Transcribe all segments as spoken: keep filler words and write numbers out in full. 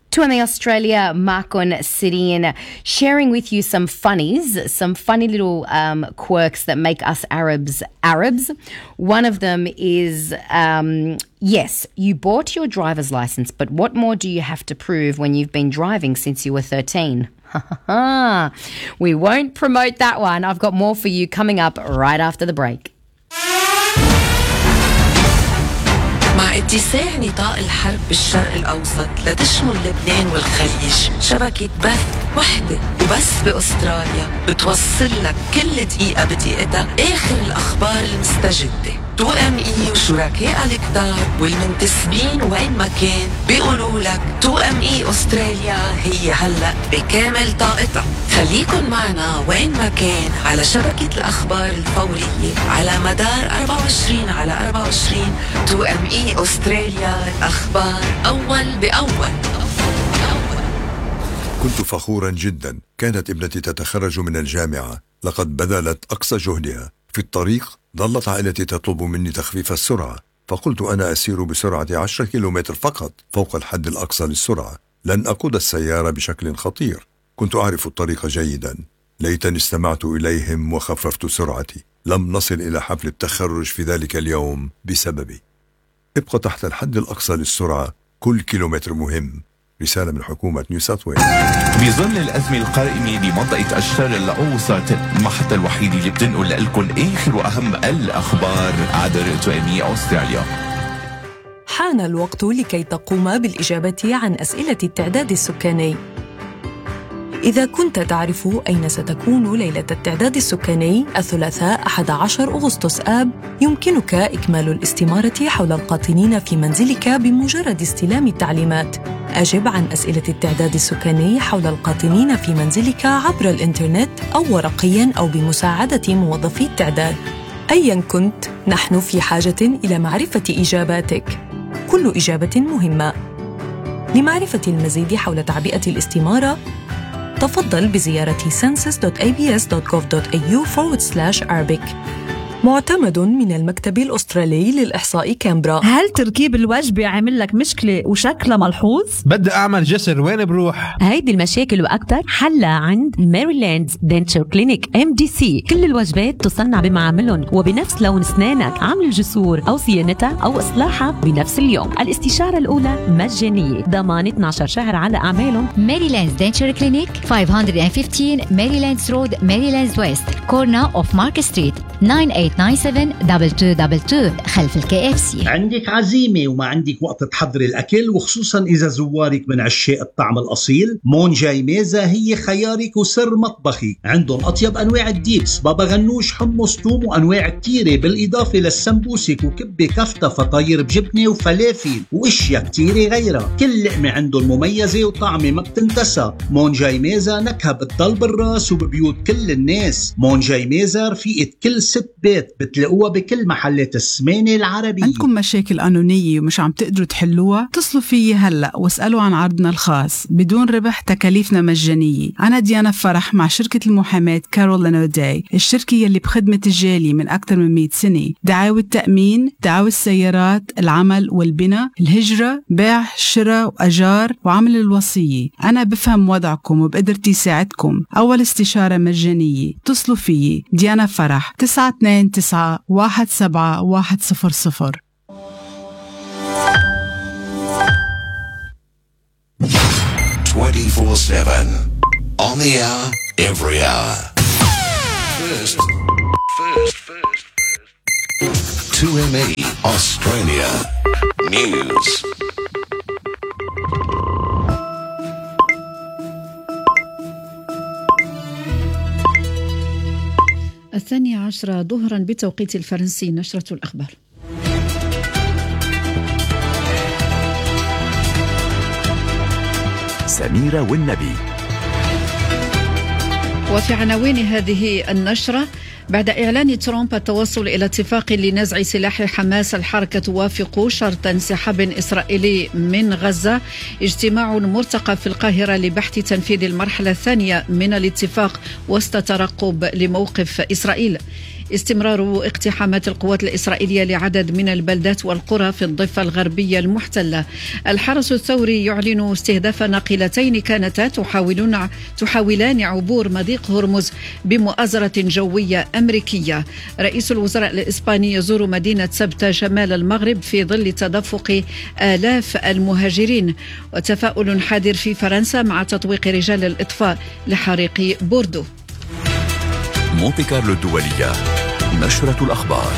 two M A Australia, Markon Sidian, sharing with you some funnies, some funny little um, quirks that make us Arabs Arabs. One of them is, um, yes, you bought your driver's license, but what more do you have to prove when you've been driving since you were thirteen? We won't promote that one. I've got more for you coming up right after the break. مع اتساع نطاق الحرب بالشرق الأوسط لتشمل لبنان والخليج، شبكة بث وحدة وبس بأستراليا بتوصل لك كل دقيقة بدقيقتها آخر الأخبار المستجدة. تو ام اي وشركاء الكتار والمنتسبين وين ما كان بيقولوا لك تو ام اي أستراليا هي هلأ بكامل طاقتها. خليكن معنا وين ما كان على شبكة الأخبار الفورية على مدار أربعة وعشرين على أربعة وعشرين. تو ام اي أستراليا، الأخبار أول بأول. كنت فخورا جدا. كانت ابنتي تتخرج من الجامعة، لقد بذلت أقصى جهدها. في الطريق ظلت عائلتي تطلب مني تخفيف السرعة، فقلت أنا أسير بسرعة عشرة كيلومتر فقط فوق الحد الأقصى للسرعة، لن أقود السيارة بشكل خطير. كنت أعرف الطريق جيدا، ليتني استمعت إليهم وخففت سرعتي. لم نصل إلى حفل التخرج في ذلك اليوم بسببي. ابقى تحت الحد الأقصى للسرعة، كل كيلومتر مهم. رسالة من حكومة نيو ساوث ويلز. بظل الأزمة القائمة بمنطقة الشرق الأوسط، المحطة الوحيدة اللي بتنقل لكم آخر وأهم الأخبار عبر تو ام اي أستراليا. حان الوقت لكي تقوم بالإجابة عن أسئلة التعداد السكاني. إذا كنت تعرف أين ستكون ليلة التعداد السكاني الثلاثاء أحد عشر أغسطس آب، يمكنك إكمال الاستمارة حول القاطنين في منزلك بمجرد استلام التعليمات. أجب عن أسئلة التعداد السكاني حول القاطنين في منزلك عبر الإنترنت أو ورقياً أو بمساعدة موظفي التعداد. أياً كنت، نحن في حاجة إلى معرفة إجاباتك. كل إجابة مهمة. لمعرفة المزيد حول تعبئة الاستمارة، تفضل بزيارة census دوت a b s دوت gov دوت a u forward slash arabic. معتمد من المكتب الأسترالي للإحصاء كامبرا. هل تركيب الوجبة عامل لك مشكلة وشكلها ملحوظ؟ بدي أعمل جسر، وين بروح؟ هيدي المشاكل وأكتر حلها عند ميريلاند دنتشر كلينيك إم دي سي. كل الوجبات تصنع بمعاملهم وبنفس لون أسنانك، عمل الجسور أو صيانتها أو إصلاحها بنفس اليوم. الاستشارة الأولى مجانية، ضمان اثني عشر شهر على أعمالهم. ميريلاند دنتشر كلينيك خمسمية وخمستاشر ميريلاندز رود، ميريلاندز ويست، كورنا أوف مارك ستريت، تسعة ثمانية تسعة سبعة اثنين اثنين اثنين اثنين خلف الكي اف سي. عندك عزيمة وما عندك وقت تحضري الأكل، وخصوصا إذا زوارك من عشاق الطعم الأصيل، مون جاي ميزة هي خيارك وسر مطبخي. عندهم أطيب أنواع الديبس، بابا غنوش، حمص، توم، وأنواع كتيرة، بالإضافة للسمبوسك وكبة كفتة، فطاير بجبنة وفلافل وإشياء كتيرة غيرها. كل لقمة عندهم مميزة وطعمة ما بتنتسى. مون جاي ميزة نكهة بتضل بالراس وببيوت كل الناس. مون جاي ميزة رفيقة كل ست بيت، بتلاقوها بكل محلات السمانة العربية. عندكم مشاكل قانونية ومش عم تقدروا تحلوها؟ اتصلوا فيي هلأ واسألوا عن عرضنا الخاص بدون ربح، تكاليفنا مجانية. أنا ديانا فرح مع شركة المحاماة كارولين أوداي، الشركة يلي بخدمة الجالية من أكثر من مئة سنة. دعاوى التأمين، دعاوى السيارات، العمل والبناء، الهجرة، بيع، شراء وأجار، وعمل الوصية. أنا بفهم وضعكم وبقدرتي ساعدكم. أول استشارة مجانية. اتصلوا فيي ديانا فرح تسعة اثنين تسعة واحد سبعة واحد صفر صفر. twenty-four seven on the hour, every hour. First, first, first, first. two M E Australia News. الثانية عشرة ظهرا بتوقيت الفرنسي. نشرة الأخبار. سميرة والنبي. وفي عناوين هذه النشرة: بعد إعلان ترامب التوصل إلى اتفاق لنزع سلاح حماس، الحركة توافق شرط انسحاب إسرائيلي من غزة. اجتماع مرتقب في القاهرة لبحث تنفيذ المرحلة الثانية من الاتفاق وسط ترقب لموقف إسرائيل. استمرار اقتحامات القوات الإسرائيلية لعدد من البلدات والقرى في الضفة الغربية المحتلة. الحرس الثوري يعلن استهداف ناقلتين كانتا تحاولون تحاولان عبور مضيق هرمز بمؤازرة جوية أمريكية. رئيس الوزراء الإسباني يزور مدينة سبتة شمال المغرب في ظل تدفق آلاف المهاجرين. وتفاؤل حادر في فرنسا مع تطويق رجال الإطفاء لحريق بوردو. مونتي كارلو الدولية، نشرة الأخبار.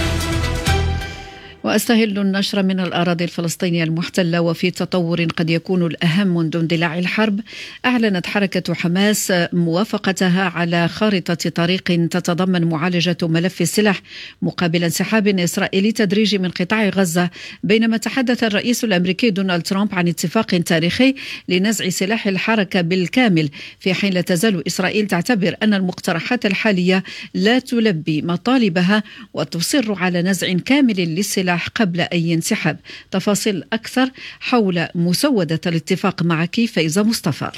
وأستهل النشر من الأراضي الفلسطينية المحتلة وفي تطور قد يكون الأهم منذ اندلاع الحرب. أعلنت حركة حماس موافقتها على خارطة طريق تتضمن معالجة ملف السلاح مقابل انسحاب إسرائيلي تدريجي من قطاع غزة، بينما تحدث الرئيس الأمريكي دونالد ترامب عن اتفاق تاريخي لنزع سلاح الحركة بالكامل، في حين لا تزال إسرائيل تعتبر أن المقترحات الحالية لا تلبي مطالبها وتصر على نزع كامل للسلاح قبل أي انسحاب. تفاصيل أكثر حول مسودة الاتفاق معك فايزة مصطفى.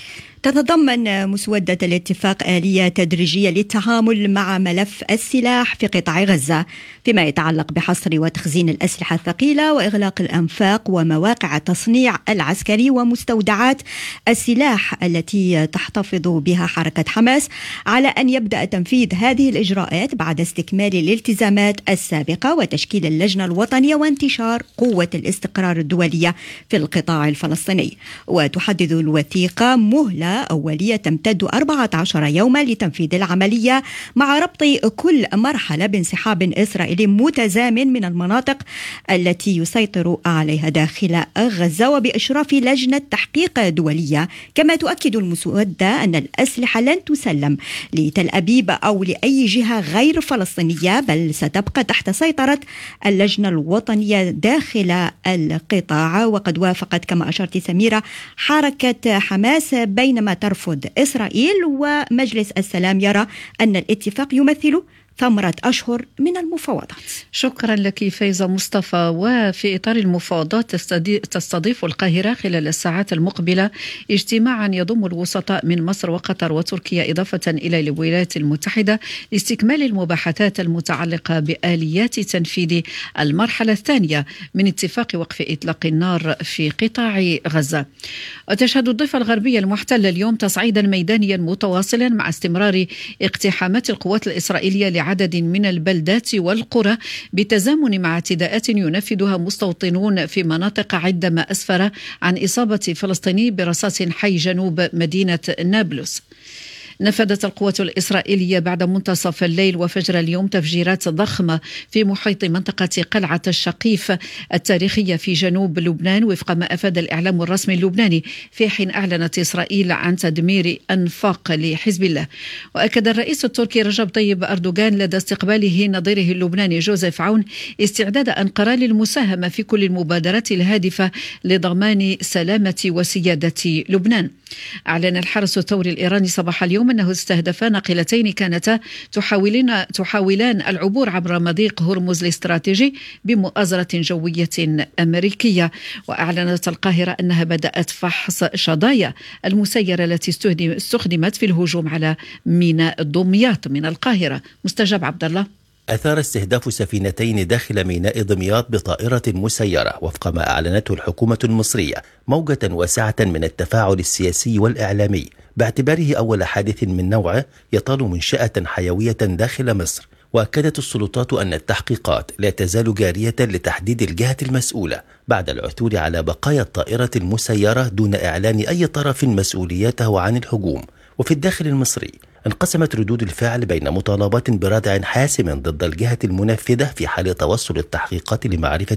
تتضمن مسودة الاتفاق آلية تدريجية للتعامل مع ملف السلاح في قطاع غزة فيما يتعلق بحصر وتخزين الأسلحة الثقيلة وإغلاق الأنفاق ومواقع التصنيع العسكري ومستودعات السلاح التي تحتفظ بها حركة حماس، على أن يبدأ تنفيذ هذه الإجراءات بعد استكمال الالتزامات السابقة وتشكيل اللجنة الوطنية وانتشار قوة الاستقرار الدولية في القطاع الفلسطيني. وتحدد الوثيقة مهلة أولية تمتد أربعة عشر يوما لتنفيذ العملية، مع ربط كل مرحلة بانسحاب إسرائيلي متزامن من المناطق التي يسيطر عليها داخل غزة وبإشراف لجنة تحقيق دولية. كما تؤكد المسودة أن الأسلحة لن تسلم لتل أبيب أو لأي جهة غير فلسطينية، بل ستبقى تحت سيطرة اللجنة الوطنية داخل القطاع. وقد وافقت كما أشرت سميرة حركة حماس، بينما ترفض إسرائيل، ومجلس السلام يرى أن الاتفاق يمثل ثمرة أشهر من المفاوضات. شكرا لك فايزة مصطفى. وفي إطار المفاوضات تستضيف القاهرة خلال الساعات المقبلة اجتماعا يضم الوسطاء من مصر وقطر وتركيا إضافة إلى الولايات المتحدة لاستكمال المباحثات المتعلقة بآليات تنفيذ المرحلة الثانية من اتفاق وقف إطلاق النار في قطاع غزة. وتشهد الضفة الغربية المحتلة اليوم تصعيدا ميدانيا متواصلا مع استمرار اقتحامات القوات الإسرائيلية عدد من البلدات والقرى بتزامن مع اعتداءات ينفذها مستوطنون في مناطق عدة، ما أسفر عن إصابة فلسطيني برصاص حي جنوب مدينة نابلس. نفذت القوات الإسرائيلية بعد منتصف الليل وفجر اليوم تفجيرات ضخمة في محيط منطقة قلعة الشقيف التاريخية في جنوب لبنان وفق ما أفاد الإعلام الرسمي اللبناني، في حين أعلنت إسرائيل عن تدمير أنفاق لحزب الله. وأكد الرئيس التركي رجب طيب أردوغان لدى استقباله نظيره اللبناني جوزيف عون استعداد أنقرة للمساهمة في كل المبادرات الهادفة لضمان سلامة وسيادة لبنان. أعلن الحرس الثوري الإيراني صباح اليوم أنه استهدف ناقلتين كانتا تحاولين تحاولان العبور عبر مضيق هرمز الاستراتيجي بمؤازرة جوية أمريكية. وأعلنت القاهرة أنها بدأت فحص شظايا المسيرة التي استخدمت في الهجوم على ميناء دمياط. من القاهرة مستجاب عبد الله. أثار استهداف سفينتين داخل ميناء دمياط بطائرة مسيرة وفق ما أعلنته الحكومة المصرية موجة واسعة من التفاعل السياسي والإعلامي، باعتباره أول حادث من نوعه يطال منشأة حيوية داخل مصر. وأكدت السلطات أن التحقيقات لا تزال جارية لتحديد الجهة المسؤولة بعد العثور على بقايا الطائرة المسيرة دون إعلان أي طرف مسؤوليته عن الهجوم. وفي الداخل المصري انقسمت ردود الفعل بين مطالبات بردع حاسم ضد الجهة المنفذة في حال توصل التحقيقات لمعرفة